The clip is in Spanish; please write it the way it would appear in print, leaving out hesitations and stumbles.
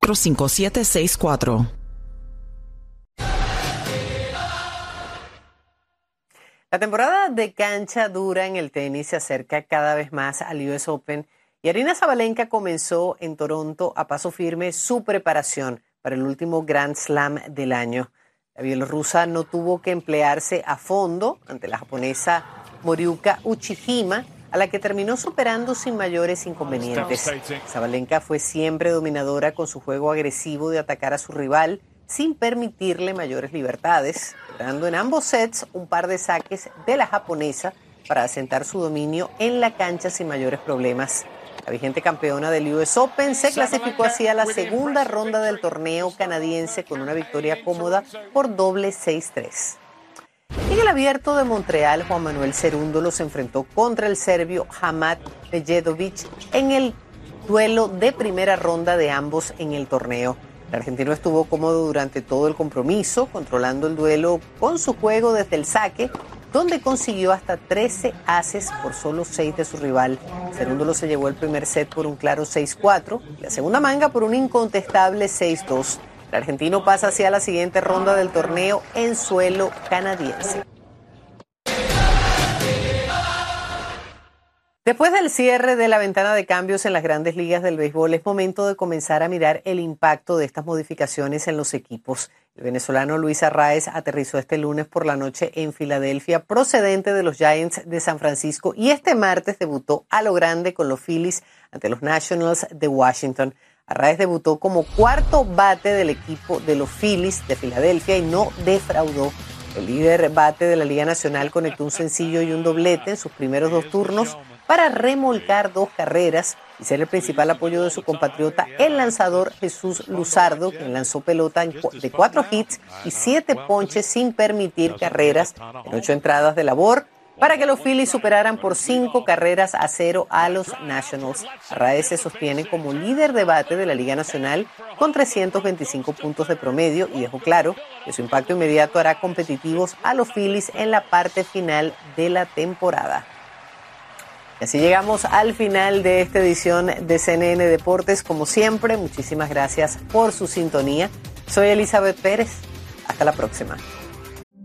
457-64. La temporada de cancha dura en el tenis se acerca cada vez más al US Open y Aryna Sabalenka comenzó en Toronto a paso firme su preparación para el último Grand Slam del año. La bielorrusa no tuvo que emplearse a fondo ante la japonesa Moriuka Uchihima, a la que terminó superando sin mayores inconvenientes. Sabalenka fue siempre dominadora con su juego agresivo de atacar a su rival sin permitirle mayores libertades, logrando en ambos sets un par de saques de la japonesa para asentar su dominio en la cancha sin mayores problemas. La vigente campeona del US Open se clasificó así a la segunda ronda del torneo canadiense con una victoria cómoda por doble 6-3. En el Abierto de Montreal, Juan Manuel Cerúndolo se enfrentó contra el serbio Hamad Medjedovic en el duelo de primera ronda de ambos en el torneo. El argentino estuvo cómodo durante todo el compromiso, controlando el duelo con su juego desde el saque, donde consiguió hasta 13 aces por solo 6 de su rival. Cerúndolo se llevó el primer set por un claro 6-4 y la segunda manga por un incontestable 6-2. El argentino pasa hacia la siguiente ronda del torneo en suelo canadiense. Después del cierre de la ventana de cambios en las grandes ligas del béisbol, es momento de comenzar a mirar el impacto de estas modificaciones en los equipos. El venezolano Luis Arraez aterrizó este lunes por la noche en Filadelfia, procedente de los Giants de San Francisco, y este martes debutó a lo grande con los Phillies ante los Nationals de Washington. Arraez debutó como cuarto bate del equipo de los Phillies de Filadelfia y no defraudó. El líder bate de la Liga Nacional conectó un sencillo y un doblete en sus primeros 2 turnos para remolcar 2 carreras y ser el principal apoyo de su compatriota, el lanzador Jesús Luzardo, quien lanzó pelota de 4 hits y 7 ponches sin permitir carreras en 8 entradas de labor, para que los Phillies superaran por 5-0 a los Nationals. Arraez se sostiene como líder de bate de la Liga Nacional con 325 puntos de promedio y dejó claro que su impacto inmediato hará competitivos a los Phillies en la parte final de la temporada. Y así llegamos al final de esta edición de CNN Deportes. Como siempre, muchísimas gracias por su sintonía. Soy Elizabeth Pérez. Hasta la próxima.